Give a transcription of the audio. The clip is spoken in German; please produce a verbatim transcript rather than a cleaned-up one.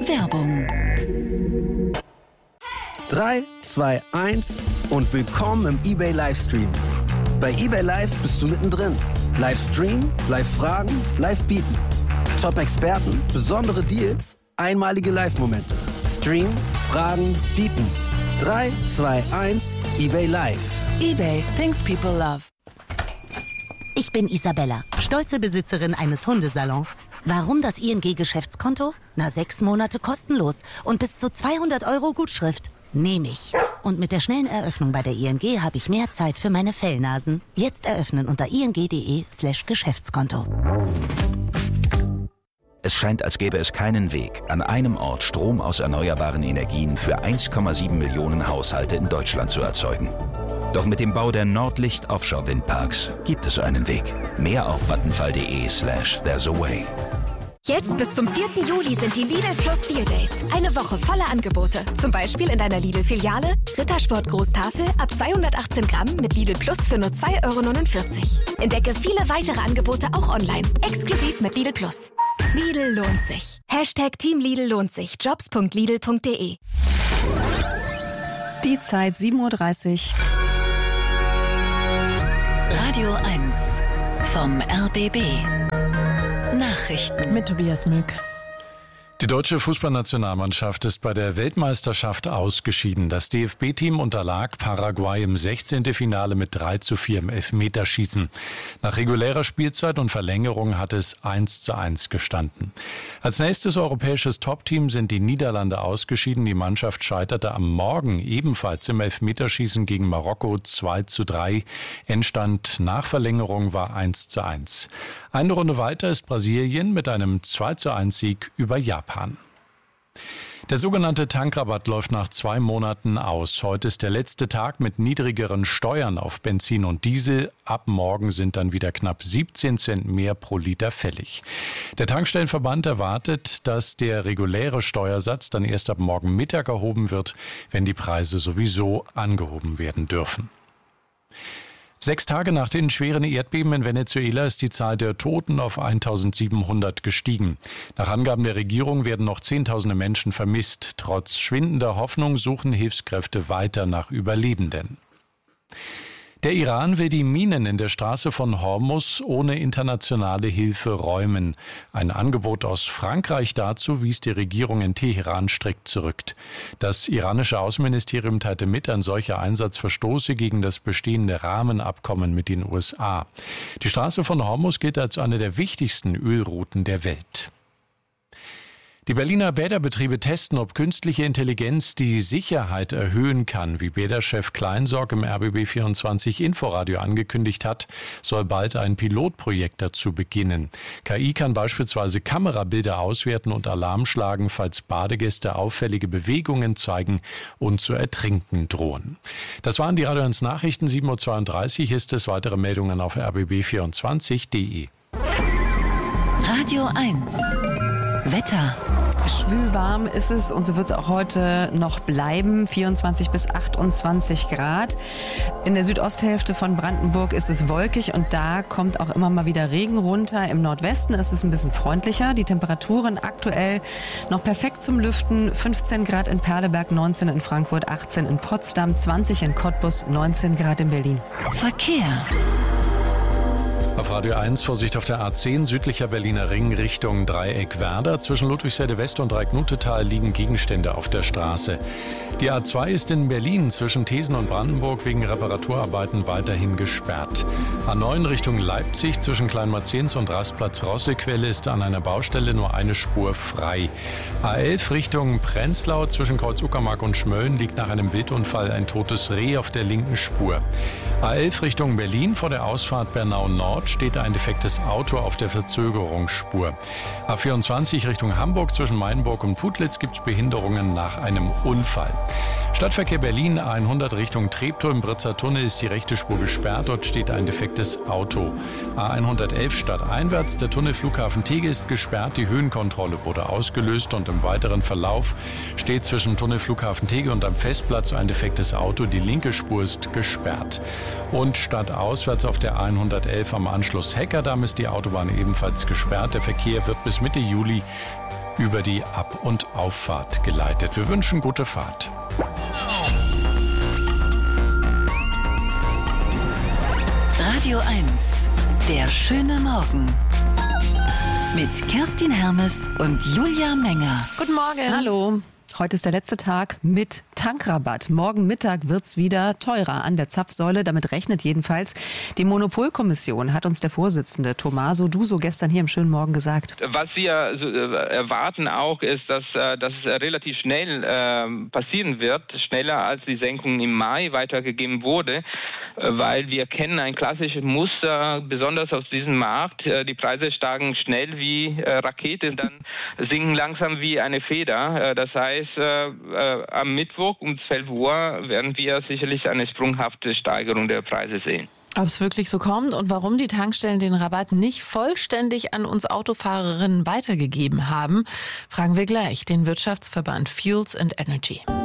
Werbung. drei, zwei, eins und willkommen im eBay Livestream. Bei eBay Live bist du mittendrin. Livestream, Live-Fragen, Live-Bieten. Top-Experten, besondere Deals, einmalige Live-Momente. Stream, Fragen, Bieten. drei, zwei, eins, eBay Live. eBay, things people love. Ich bin Isabella, stolze Besitzerin eines Hundesalons. Warum das I N G-Geschäftskonto? Na, sechs Monate kostenlos und bis zu zweihundert Euro Gutschrift. Nehme ich. Und mit der schnellen Eröffnung bei der I N G habe ich mehr Zeit für meine Fellnasen. Jetzt eröffnen unter ing.de slash Geschäftskonto. Es scheint, als gäbe es keinen Weg, an einem Ort Strom aus erneuerbaren Energien für eins Komma sieben Millionen Haushalte in Deutschland zu erzeugen. Doch mit dem Bau der Nordlicht Offshore Windparks gibt es einen Weg. Mehr auf vattenfall.de slash there's a way. Jetzt bis zum vierten Juli sind die Lidl Plus Deal Days. Eine Woche voller Angebote. Zum Beispiel in deiner Lidl-Filiale Rittersport Großtafel ab zweihundertachtzehn Gramm mit Lidl Plus für nur zwei Euro neunundvierzig. Entdecke viele weitere Angebote auch online. Exklusiv mit Lidl Plus. Lidl lohnt sich. Hashtag Team Lidl lohnt sich. jobs punkt lidl punkt de. Die Zeit sieben Uhr dreißig. Radio eins vom R B B. Nachrichten Mit Tobias Mück. Die deutsche Fußballnationalmannschaft ist bei der Weltmeisterschaft ausgeschieden. Das D F B-Team unterlag Paraguay im sechzehnten Finale mit drei zu vier im Elfmeterschießen. Nach regulärer Spielzeit und Verlängerung hat es eins zu eins gestanden. Als nächstes europäisches Top-Team sind die Niederlande ausgeschieden. Die Mannschaft scheiterte am Morgen ebenfalls im Elfmeterschießen gegen Marokko zwei zu drei. Endstand nach Verlängerung war eins zu eins. Eine Runde weiter ist Brasilien mit einem zwei zu eins Sieg über Japan. Der sogenannte Tankrabatt läuft nach zwei Monaten aus. Heute ist der letzte Tag mit niedrigeren Steuern auf Benzin und Diesel. Ab morgen sind dann wieder knapp siebzehn Cent mehr pro Liter fällig. Der Tankstellenverband erwartet, dass der reguläre Steuersatz dann erst ab morgen Mittag erhoben wird, wenn die Preise sowieso angehoben werden dürfen. Sechs Tage nach den schweren Erdbeben in Venezuela ist die Zahl der Toten auf eintausendsiebenhundert gestiegen. Nach Angaben der Regierung werden noch Zehntausende Menschen vermisst. Trotz schwindender Hoffnung suchen Hilfskräfte weiter nach Überlebenden. Der Iran will die Minen in der Straße von Hormuz ohne internationale Hilfe räumen. Ein Angebot aus Frankreich dazu wies die Regierung in Teheran strikt zurück. Das iranische Außenministerium teilte mit, ein solcher Einsatz verstoße gegen das bestehende Rahmenabkommen mit den U S A. Die Straße von Hormuz gilt als eine der wichtigsten Ölrouten der Welt. Die Berliner Bäderbetriebe testen, ob künstliche Intelligenz die Sicherheit erhöhen kann. Wie Bäderchef Kleinsorg im R B B vierundzwanzig Inforadio angekündigt hat, soll bald ein Pilotprojekt dazu beginnen. K I kann beispielsweise Kamerabilder auswerten und Alarm schlagen, falls Badegäste auffällige Bewegungen zeigen und zu ertrinken drohen. Das waren die Radio eins Nachrichten. sieben Uhr zweiunddreißig ist es. Weitere Meldungen auf r b b vierundzwanzig punkt de. Radio eins Wetter. Schwülwarm ist es und so wird es auch heute noch bleiben. vierundzwanzig bis achtundzwanzig Grad. In der Südosthälfte von Brandenburg ist es wolkig und da kommt auch immer mal wieder Regen runter. Im Nordwesten ist es ein bisschen freundlicher. Die Temperaturen aktuell noch perfekt zum Lüften. fünfzehn Grad in Perleberg, neunzehn in Frankfurt, achtzehn in Potsdam, zwanzig in Cottbus, neunzehn Grad in Berlin. Verkehr. Auf Radio eins Vorsicht auf der A zehn, südlicher Berliner Ring Richtung Dreieck Werder. Zwischen Ludwigsheide West und Dreiecknutetal liegen Gegenstände auf der Straße. Die A zwei ist in Berlin zwischen Thesen und Brandenburg wegen Reparaturarbeiten weiterhin gesperrt. A neun Richtung Leipzig zwischen Kleinmarzens und Rastplatz Rossequelle ist an einer Baustelle nur eine Spur frei. A elf Richtung Prenzlau zwischen Kreuz Uckermark und Schmölln liegt nach einem Wildunfall ein totes Reh auf der linken Spur. A elf Richtung Berlin vor der Ausfahrt Bernau Nord steht ein defektes Auto auf der Verzögerungsspur. A vierundzwanzig Richtung Hamburg zwischen Mainburg und Putlitz gibt es Behinderungen nach einem Unfall. Stadtverkehr Berlin A hundert Richtung Treptow im Britzer Tunnel ist die rechte Spur gesperrt. Dort steht ein defektes Auto. A hundertelf stadteinwärts, der Tunnel Flughafen Tegel ist gesperrt. Die Höhenkontrolle wurde ausgelöst und im weiteren Verlauf steht zwischen Tunnel Flughafen Tegel und am Festplatz ein defektes Auto. Die linke Spur ist gesperrt. Und stadtauswärts auf der A hundertelf am Anschluss Heckerdamm ist die Autobahn ebenfalls gesperrt. Der Verkehr wird bis Mitte Juli über die Ab- und Auffahrt geleitet. Wir wünschen gute Fahrt. Radio eins, der schöne Morgen. Mit Kerstin Hermes und Julia Menger. Guten Morgen. Hallo. Heute ist der letzte Tag mit Tankrabatt. Morgen Mittag wird's wieder teurer an der Zapfsäule. Damit rechnet jedenfalls die Monopolkommission, hat uns der Vorsitzende Tommaso Duso gestern hier im schönen Morgen gesagt. Was wir erwarten auch ist, dass, dass es relativ schnell äh, passieren wird, schneller als die Senkung im Mai weitergegeben wurde, weil wir kennen ein klassisches Muster, besonders aus diesem Markt. Die Preise steigen schnell wie äh, Rakete, dann sinken langsam wie eine Feder. Das heißt, Äh, äh, am Mittwoch um zwölf Uhr werden wir sicherlich eine sprunghafte Steigerung der Preise sehen. Ob es wirklich so kommt und warum die Tankstellen den Rabatt nicht vollständig an uns Autofahrerinnen weitergegeben haben, fragen wir gleich den Wirtschaftsverband Fuels and Energy.